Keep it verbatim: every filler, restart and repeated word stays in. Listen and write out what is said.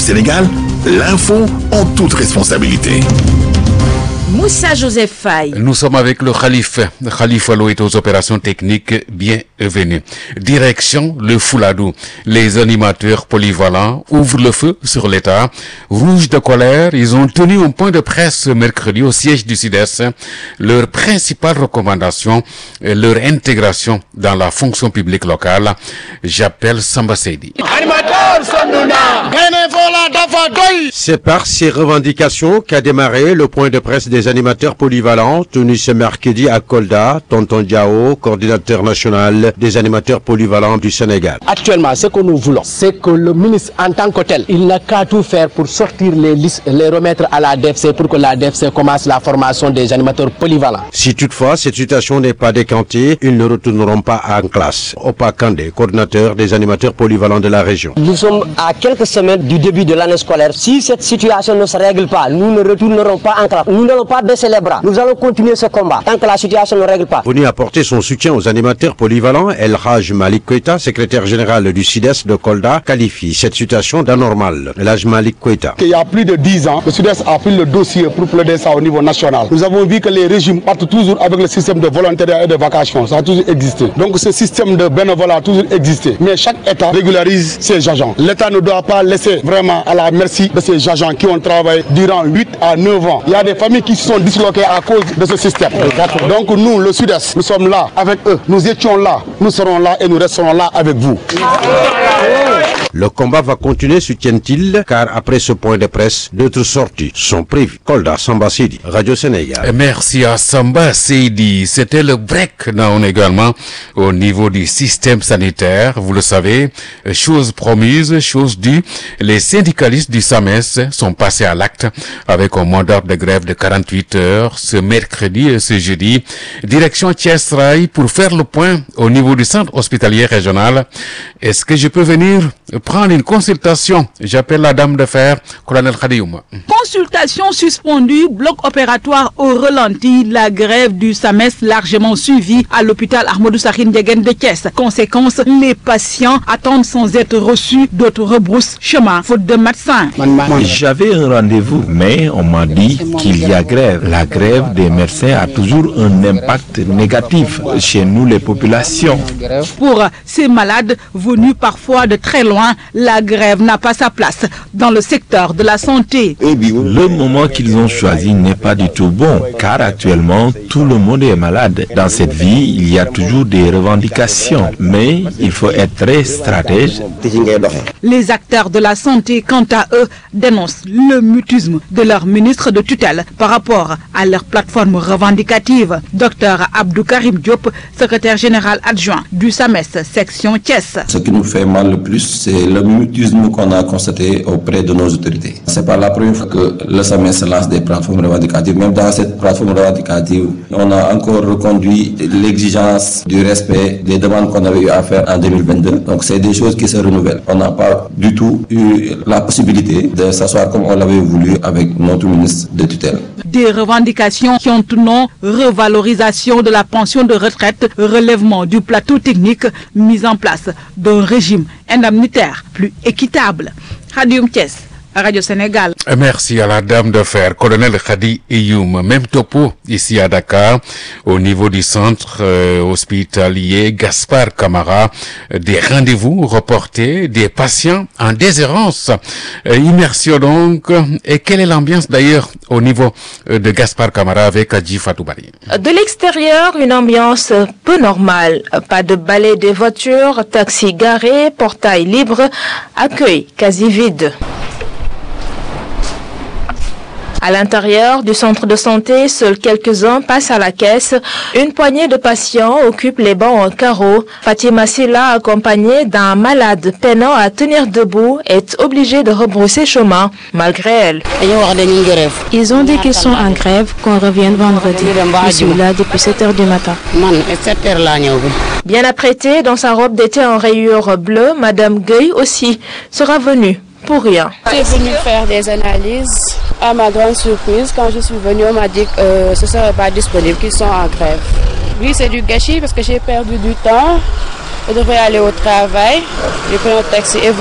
Sénégal, l'info en toute responsabilité. Moussa Joseph Faye. Nous sommes avec le Khalif. Khalif Allo est aux opérations techniques. Bienvenue. Direction le Fouladou. Les animateurs polyvalents ouvrent le feu sur l'État. Rouges de colère, ils ont tenu un point de presse mercredi au siège du Sud-Est. Leur principale recommandation est leur intégration dans la fonction publique locale. J'appelle Samba Seydi. C'est par ces revendications qu'a démarré le point de presse des animateurs polyvalents tenu ce mercredi à Kolda. Tonton Diao, coordinateur national des animateurs polyvalents du Sénégal. Actuellement, ce que nous voulons, c'est que le ministre en tant que tel, il n'a qu'à tout faire pour sortir les listes, les remettre à la D F C pour que la D F C commence la formation des animateurs polyvalents. Si toutefois cette situation n'est pas décantée, ils ne retourneront pas en classe. Opa Kandé, coordinateur des animateurs polyvalents de la région. Nous sommes à quelques semaines du début de l'année scolaire. Si cette situation ne se règle pas, nous ne retournerons pas en classe. Nous n'allons pas baisser les bras. Nous allons continuer ce combat tant que la situation ne règle pas. Venu apporter son soutien aux animateurs polyvalents, El Haj Malik Koita, secrétaire général du Sud-Est de Kolda, qualifie cette situation d'anormale. El Haj Malik Koita. Il y a plus de dix ans, le Sud-Est a pris le dossier pour plaider ça au niveau national. Nous avons vu que les régimes partent toujours avec le système de volontariat et de vacation. Ça a toujours existé. Donc ce système de bénévolat a toujours existé. Mais chaque État régularise ses agents. L'État ne doit pas laisser vraiment à la merci de ces agents qui ont travaillé durant huit à neuf ans. Il y a des familles qui se sont disloquées à cause de ce système. Donc nous, le Sud-Est, nous sommes là avec eux. Nous étions là, nous serons là et nous resterons là avec vous. Le combat va continuer, soutient-il, car après ce point de presse, d'autres sorties sont prévues. Kolda, Samba Seydi, Radio Sénégal. Merci à Samba Seydi. C'était le breakdown également au niveau du système sanitaire. Vous le savez, chose promise, chose due. Les syndicalistes du S A M E S sont passés à l'acte avec un mandat de grève de quarante-huit heures ce mercredi et ce jeudi. Direction Thiès Rail pour faire le point au niveau du centre hospitalier régional. Est-ce que je peux venir prendre une consultation? J'appelle la dame de fer, colonel Khadiouma. Consultation suspendue, bloc opératoire au ralenti, la grève du S A M E S largement suivie à l'hôpital Ahmadou Sakhine Ndiéguène de Thiès. Conséquence, les patients attendent sans être reçus, d'autres rebroussent chemin, faute de médecins. J'avais un rendez-vous, mais on m'a dit qu'il y a grève. La grève des médecins a toujours un impact négatif chez nous les populations. Pour ces malades venus parfois de très loin, la grève n'a pas sa place dans le secteur de la santé. Le moment qu'ils ont choisi n'est pas du tout bon, car actuellement tout le monde est malade. Dans cette vie, il y a toujours des revendications, mais il faut être très stratège. Les acteurs de la santé, quant à eux, dénoncent le mutisme de leur ministre de tutelle par rapport à leur plateforme revendicative. Docteur Abdou Karim Diop, secrétaire général adjoint du S A M E S, section Thiès. Ce qui nous fait mal le plus, c'est le mutisme qu'on a constaté auprès de nos autorités. C'est pas la première fois que le S A M E S lance des plateformes revendicatives. Même dans cette plateforme revendicative, on a encore reconduit l'exigence du respect des demandes qu'on avait eu à faire en deux mille vingt-deux. Donc c'est des choses qui se renouvellent. On n'a pas du tout eu la possibilité de s'asseoir comme on l'avait voulu avec notre ministre de tutelle. Des revendications qui ont tout nom: revalorisation de la pension de retraite, relèvement du plateau technique, mise en place d'un régime indemnitaire plus équitable. Khadioum Thiès, Radio Sénégal. Merci à la dame de fer, colonel Khadi Eyoum. Même topo ici à Dakar, au niveau du centre euh, hospitalier Gaspard Camara. Des rendez-vous reportés, des patients en déshérence. Euh, immersion donc. Et quelle est l'ambiance d'ailleurs au niveau euh, de Gaspard Camara avec Adji Fatoubari? De l'extérieur, une ambiance peu normale. Pas de balai des voitures, taxis garés, portail libre, accueil quasi vide. À l'intérieur du centre de santé, seuls quelques-uns passent à la caisse. Une poignée de patients occupe les bancs en carreau. Fatima Silla, accompagnée d'un malade peinant à tenir debout, est obligée de rebrousser chemin, malgré elle. Ils ont dit qu'ils sont en grève, qu'on revienne vendredi. Je suis là depuis sept heures du matin. Bien apprêtée dans sa robe d'été en rayures bleues, Madame Gueye aussi sera venue pour rien. J'ai venu faire des analyses. À ma grande surprise, quand je suis venue, on m'a dit que euh, ce ne serait pas disponible, qu'ils sont en grève. Oui, c'est du gâchis parce que j'ai perdu du temps. Je devrais aller au travail. J'ai pris un taxi et